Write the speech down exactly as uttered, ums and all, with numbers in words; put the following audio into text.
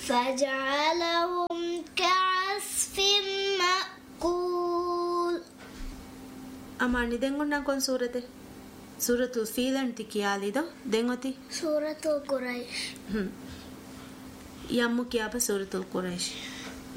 فجعلهم كعصف مأكول. أما ندعون نكون سورة سورة الفيل أنت كيالي ده سورة القريش. يامو كيابا سورة القريش.